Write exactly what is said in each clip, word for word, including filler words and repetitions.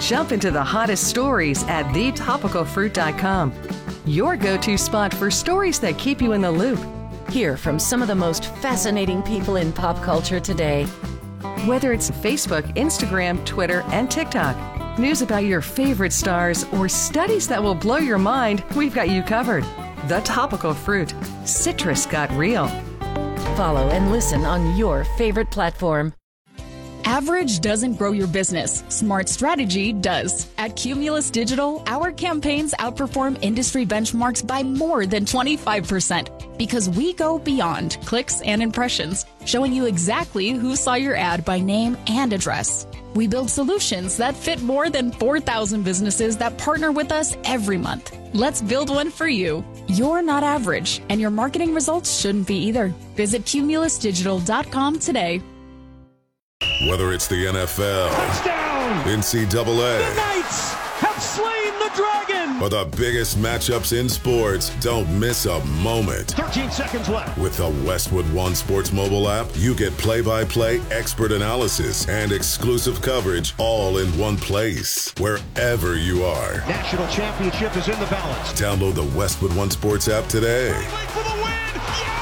Jump into the hottest stories at the topical fruit dot com. Your go-to spot for stories that keep you in the loop. Hear from some of the most fascinating people in pop culture today. Whether it's Facebook, Instagram, Twitter, and TikTok, news about your favorite stars, or studies that will blow your mind, we've got you covered. The Topical Fruit. Citrus got real. Follow and listen on your favorite platform. Average doesn't grow your business. Smart strategy does. At Cumulus Digital, our campaigns outperform industry benchmarks by more than twenty-five percent because we go beyond clicks and impressions, showing you exactly who saw your ad by name and address. We build solutions that fit more than four thousand businesses that partner with us every month. Let's build one for you. You're not average, and your marketing results shouldn't be either. Visit cumulus digital dot com today. Whether it's the N F L, touchdown, N C double A, the Knights have slain the dragon, or the biggest matchups in sports, don't miss a moment. thirteen seconds left. With the Westwood One Sports mobile app, you get play-by-play expert analysis and exclusive coverage all in one place, wherever you are. National championship is in the balance. Download the Westwood One Sports app today. For the win.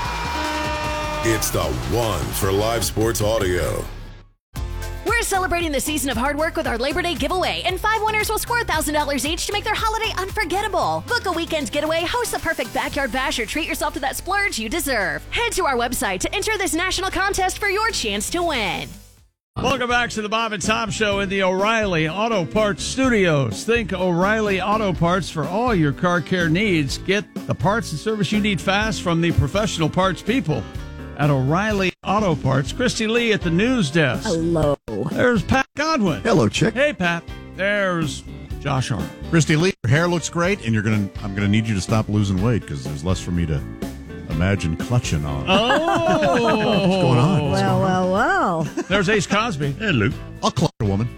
Yeah! It's the one for live sports audio. We're celebrating the season of hard work with our Labor Day giveaway, and five winners will score one thousand dollars each to make their holiday unforgettable. Book a weekend getaway, host the perfect backyard bash, or treat yourself to that splurge you deserve. Head to our website to enter this national contest for your chance to win. Welcome back to the Bob and Tom Show in the O'Reilly Auto Parts Studios. Think O'Reilly Auto Parts for all your car care needs. Get the parts and service you need fast from the professional parts people at O'Reilly Auto Parts. Christy Lee at the news desk. Hello. There's Pat Godwin. Hello, chick. Hey, Pat. There's Josh Arnold. Christy Lee, your hair looks great, and you're gonna. I'm gonna need you to stop losing weight because there's less for me to imagine clutching on. Oh, what's going on? What's Well, going on? well, well. There's Ace Cosby. Hey, Luke. I'll clutch a woman.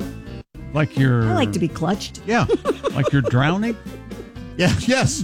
Like you're. I like to be clutched. Yeah. Like you're drowning. Yeah. Yes.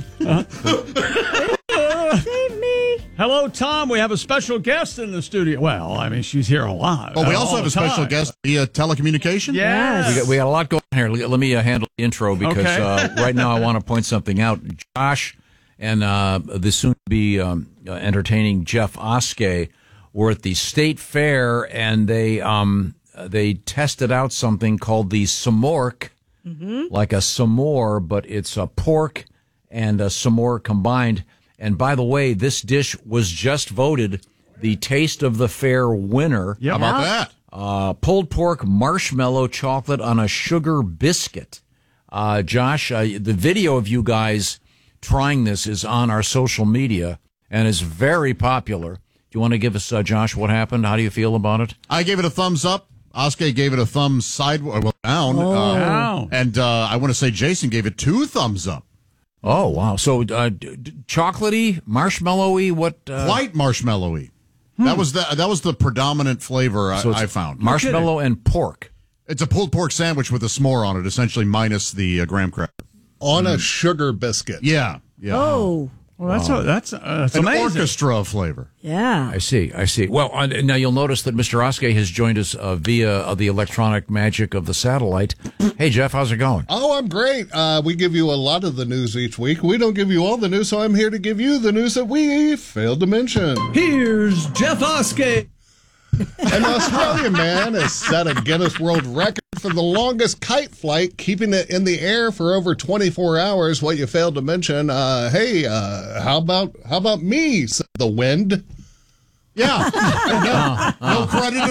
Save me. Hello, Tom. We have a special guest in the studio. Well, I mean, she's here a lot. Oh, we uh, also all have the a special time. guest via telecommunication. Yes. We got, we got a lot going on here. Let me uh, handle the intro because Okay. uh, right now I want to point something out. Josh and uh, the soon-to-be um, uh, entertaining Jeff Oskey were at the State Fair, and they um, they tested out something called the Samork, mm-hmm. like a s'more, but it's a pork and a s'more combined. And by the way, this dish was just voted the Taste of the Fair winner. Yep. How about that? Uh, pulled pork marshmallow chocolate on a sugar biscuit. Uh, Josh, uh, the video of you guys trying this is on our social media and is very popular. Do you want to give us, uh, Josh, what happened? How do you feel about it? I gave it a thumbs up. Oskey gave it a thumbs sideways, well, down. Oh. Uh, Wow. And uh, I want to say Jason gave it two thumbs up. Oh, wow. So uh, d- d- chocolatey, marshmallowy, what? Uh, Quite marshmallowy. That was the that was the predominant flavor I, so it's I found. marshmallow and pork. It's a pulled pork sandwich with a s'more on it, essentially minus the uh, graham cracker. On a sugar biscuit. Yeah, yeah. Oh, Well, that's a, that's uh, that's An amazing. orchestra of flavor. yeah. I see, I see. Well, uh, now you'll notice that Mister Oskey has joined us uh, via uh, the electronic magic of the satellite. Hey, Jeff, how's it going? Oh, I'm great. Uh, we give you a lot of the news each week. We don't give you all the news, so I'm here to give you the news that we failed to mention. Here's Jeff Oskey. An Australian man has set a Guinness World Record for the longest kite flight, keeping it in the air for over twenty-four hours. What you failed to mention, uh, hey, uh, how about how about me, said the wind. Yeah. no, no credit